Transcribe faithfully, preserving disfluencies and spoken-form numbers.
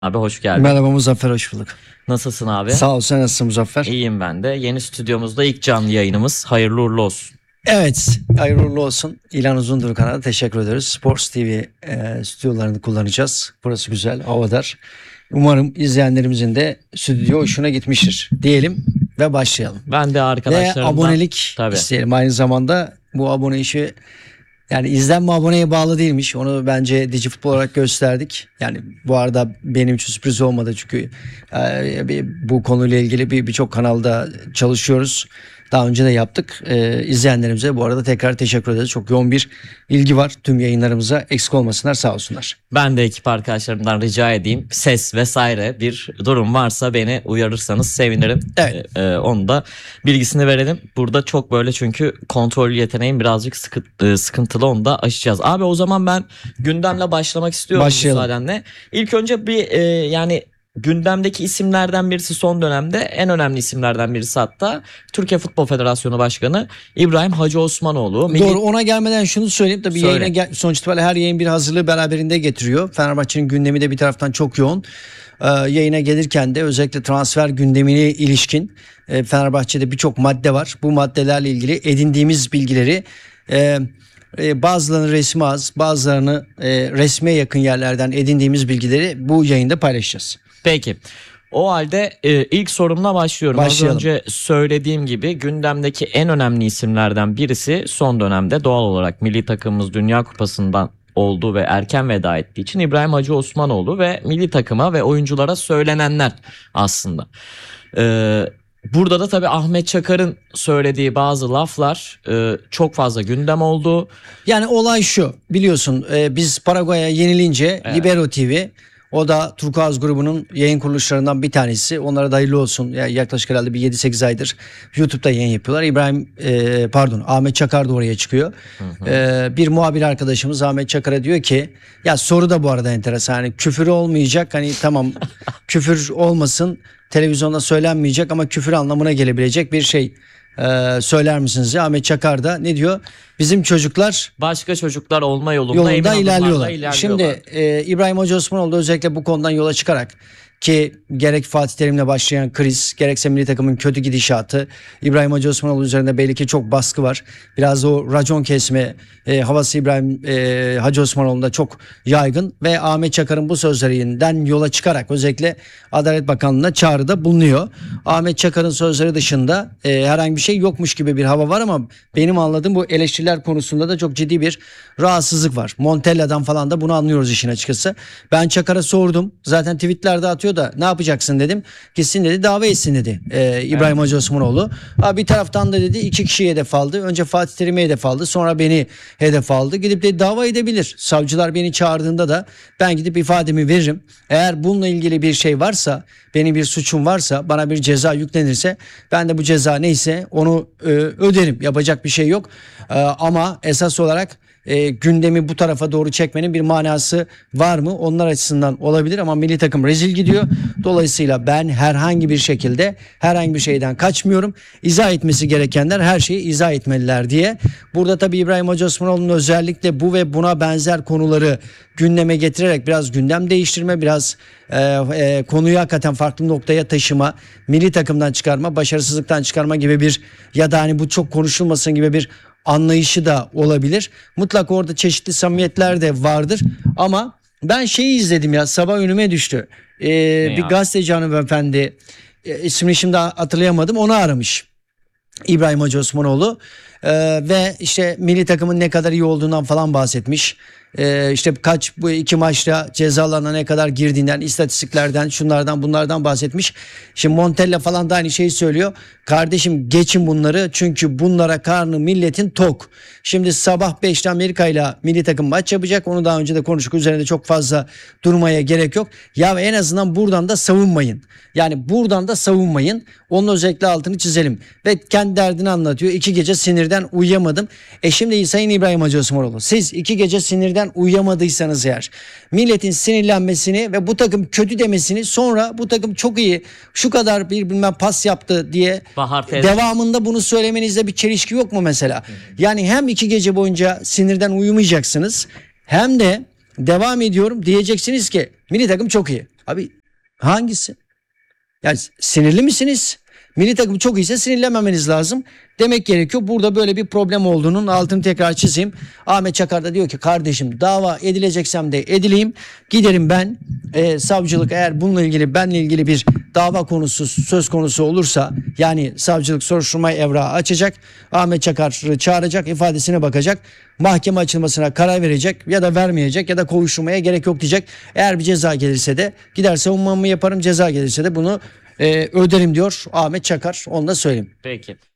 Abi hoş geldin. Merhaba Muzaffer, hoş bulduk. Nasılsın abi? Sağ ol, sen nasılsın Muzaffer? İyiyim ben de. Yeni stüdyomuzda ilk canlı yayınımız. Hayırlı uğurlu olsun. Evet, hayırlı uğurlu olsun. İlhan Uzundur kanalına teşekkür ederiz. Sports T V e, stüdyolarını kullanacağız. Burası güzel, havadar. Umarım izleyenlerimizin de stüdyo hoşuna gitmiştir diyelim ve başlayalım. Ben de Ve arkadaşlarımdan... abonelik Tabii. isteyelim. Aynı zamanda bu abone işi yani izlenme aboneye bağlı değilmiş. Onu bence DigiFootball olarak gösterdik. Yani bu arada benim için sürpriz olmadı çünkü e, bu konuyla ilgili bir birçok kanalda çalışıyoruz. Daha önce de yaptık. E, izleyenlerimize bu arada tekrar teşekkür ederiz. Çok yoğun bir ilgi var tüm yayınlarımıza. Eksik olmasınlar, sağ olsunlar. Ben de ekip arkadaşlarımdan rica edeyim. Ses vesaire bir durum varsa beni uyarırsanız sevinirim. Evet. Ee, e, onu da bilgisini verelim. Burada çok böyle çünkü kontrol yeteneğim birazcık sıkı, sıkıntılı, onu da aşacağız. Abi o zaman ben gündemle başlamak istiyorum müsaadenle. İlk önce bir e, yani gündemdeki isimlerden birisi, son dönemde en önemli isimlerden birisi hatta Türkiye Futbol Federasyonu Başkanı İbrahim Hacı Osmanoğlu. Milli... Doğru, ona gelmeden şunu söyleyeyim. Tabii Söyle. yayına gel- sonuç itibariyle her yayın bir hazırlığı beraberinde getiriyor. Fenerbahçe'nin gündemi de bir taraftan çok yoğun. Ee, yayına gelirken de özellikle transfer gündemine ilişkin e, Fenerbahçe'de birçok madde var. Bu maddelerle ilgili edindiğimiz bilgileri e, e, bazılarını resmi az, bazılarını e, resme yakın yerlerden edindiğimiz bilgileri bu yayında paylaşacağız. Peki. O halde e, ilk sorumla başlıyorum. Başlayalım. Az önce söylediğim gibi gündemdeki en önemli isimlerden birisi son dönemde doğal olarak milli takımımız Dünya Kupası'ndan olduğu ve erken veda ettiği için İbrahim Hacı Osmanoğlu ve milli takıma ve oyunculara söylenenler aslında. Ee, burada da tabii Ahmet Çakar'ın söylediği bazı laflar e, çok fazla gündem oldu. Yani olay şu, biliyorsun e, biz Paraguay'a yenilince Evet. Libero T V, o da Turkuaz grubunun yayın kuruluşlarından bir tanesi. Onlara da hayırlı olsun. Yani yaklaşık herhalde bir yedi sekiz aydır YouTube'da yayın yapıyorlar. İbrahim e, pardon Ahmet Çakar da oraya çıkıyor. Hı hı. E, bir muhabir arkadaşımız Ahmet Çakar'a diyor ki, ya soru da bu arada enteresan. Yani küfür olmayacak, hani tamam küfür olmasın, televizyonda söylenmeyecek ama küfür anlamına gelebilecek bir şey e, söyler misiniz ya? Ahmet Çakar da ne diyor? Bizim çocuklar Başka çocuklar olma yolunda, yolunda emin adımlarla ilerliyorlar. ilerliyorlar. Şimdi e, İbrahim Hacı Osmanoğlu da özellikle bu konudan yola çıkarak, ki gerek Fatih Terim'le başlayan kriz, gerekse milli takımın kötü gidişatı, İbrahim Hacı Osmanoğlu üzerinde belli ki çok baskı var. Biraz o racon kesme e, havası İbrahim e, Hacı Osmanoğlu'nda çok yaygın ve Ahmet Çakar'ın bu sözlerinden yola çıkarak özellikle Adalet Bakanlığı'na çağrıda bulunuyor. Ahmet Çakar'ın sözleri dışında e, herhangi bir şey yokmuş gibi bir hava var ama benim anladığım bu eleştiriler konusunda da çok ciddi bir rahatsızlık var. Montella'dan falan da bunu anlıyoruz işin açıkçası. Ben Çakar'a sordum. Zaten tweetlerde atıyor da ne yapacaksın dedim. Gitsin dedi, dava etsin dedi ee, İbrahim Hacı Osmanoğlu. Ha, bir taraftan da dedi iki kişiyi hedef aldı. Önce Fatih Terim'i hedef aldı. Sonra beni hedef aldı. Gidip de dava edebilir. Savcılar beni çağırdığında da ben gidip ifademi veririm. Eğer bununla ilgili bir şey varsa, benim bir suçum varsa, bana bir ceza yüklenirse ben de bu ceza neyse onu e, öderim. Yapacak bir şey yok. E, ama esas olarak e, gündemi bu tarafa doğru çekmenin bir manası var mı? Onlar açısından olabilir ama milli takım rezil gidiyor. Dolayısıyla ben herhangi bir şekilde herhangi bir şeyden kaçmıyorum. İzah etmesi gerekenler her şeyi izah etmeliler diye. Burada tabii İbrahim Hacı Osmanoğlu'nun özellikle bu ve buna benzer konuları gündeme getirerek biraz gündem değiştirme, biraz e, e, konuyu hakikaten farklı noktaya taşıma, milli takımdan çıkarma, başarısızlıktan çıkarma gibi bir, ya da hani bu çok konuşulmasın gibi bir anlayışı da olabilir. Mutlaka orada çeşitli samimiyetler de vardır ama ben şeyi izledim ya, sabah önüme düştü. Ee, bir ya? gazeteci hanımefendi, e, ismini şimdi hatırlayamadım, onu aramış İbrahim Hacı Osmanoğlu ee, ve işte milli takımın ne kadar iyi olduğundan falan bahsetmiş. Ee, işte kaç bu iki maçta cezalarına ne kadar girdiğinden, istatistiklerden, şunlardan bunlardan bahsetmiş. Şimdi Montella falan da aynı şeyi söylüyor. Kardeşim geçin bunları, çünkü bunlara karnı milletin tok. Şimdi sabah beşte Amerika ile milli takım maç yapacak. Onu daha önce de konuştuk. Üzerinde çok fazla durmaya gerek yok. Ya en azından buradan da savunmayın. Yani buradan da savunmayın. Onun özellikle altını çizelim. Ve kendi derdini anlatıyor. İki gece sinirden uyuyamadım. E şimdi Sayın İbrahim Hacı Osmanoğlu, siz iki gece sinirden uyuyamadıysanız eğer, milletin sinirlenmesini ve bu takım kötü demesini, sonra bu takım çok iyi, şu kadar bir bilmem pas yaptı diye Bahar teyze. devamında bunu söylemenizde bir çelişki yok mu mesela? Yani hem iki gece boyunca sinirden uyumayacaksınız, hem de devam ediyorum diyeceksiniz ki milli takım çok iyi. Abi hangisi? Yani sinirli misiniz? Milli takım çok iyiyse sinirlenmemeniz lazım. Demek gerekiyor. Burada böyle bir problem olduğunun altını tekrar çizeyim. Ahmet Çakar da diyor ki kardeşim dava edileceksem de edileyim. Giderim ben e, savcılık eğer bununla ilgili benle ilgili bir dava konusu söz konusu olursa yani savcılık soruşturma evrağı açacak. Ahmet Çakar'ı çağıracak, ifadesine bakacak. Mahkeme açılmasına karar verecek ya da vermeyecek ya da kovuşturmaya gerek yok diyecek. Eğer bir ceza gelirse de gider savunmamı yaparım, ceza gelirse de bunu e, öderim diyor Ahmet Çakar. Onu da söyleyeyim. Peki.